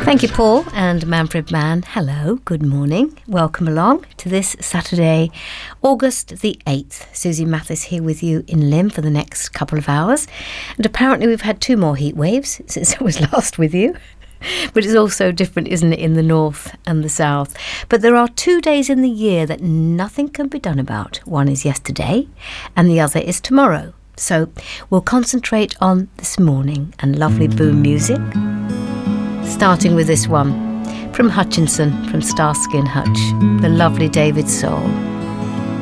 Thank you, Paul and Manfred Mann. Hello, good morning. Welcome along to this Saturday, August the 8th. Susie Mathis here with you in Lymm for the next couple of hours. And apparently we've had 2 more heat waves since I was last with you. But it's also different, isn't it, in the north and the south. But there are 2 days in the year that nothing can be done about. One is yesterday and the other is tomorrow. So we'll concentrate on this morning and lovely boom music. Starting with this one from Hutchinson, from Starsky and Hutch, the lovely David Soul.